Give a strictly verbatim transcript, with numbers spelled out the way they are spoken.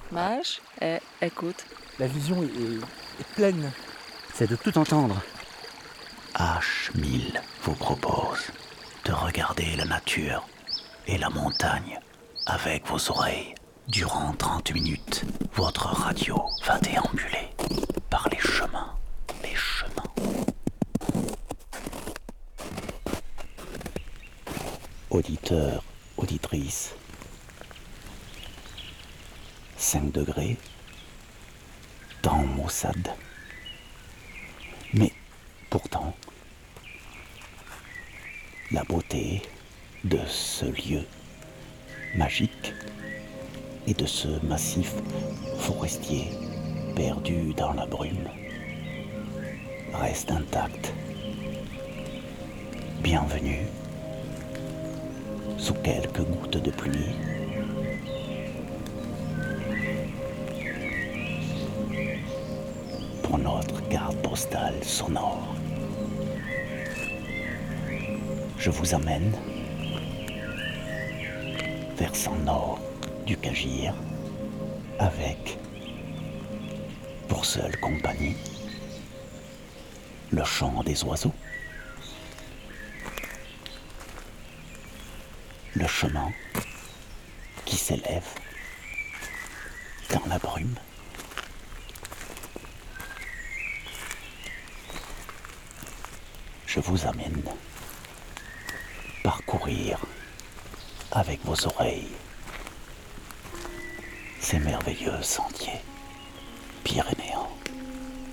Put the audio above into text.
Mage, eh, écoute. La vision est, est- est pleine. C'est de tout entendre. H mille vous propose de regarder la nature et la montagne avec vos oreilles. Durant trente minutes, votre radio va déambuler par les chemins, les chemins. Auditeurs, auditrices, cinq degrés, temps maussade. Mais pourtant, la beauté de ce lieu magique et de ce massif forestier perdu dans la brume reste intacte. Bienvenue sous quelques gouttes de pluie. Pour notre carte postale sonore. Je vous amène versant nord du Cagir avec, pour seule compagnie, le chant des oiseaux, le chemin qui s'élève dans la brume. Je vous amène parcourir avec vos oreilles ces merveilleux sentiers pyrénéens.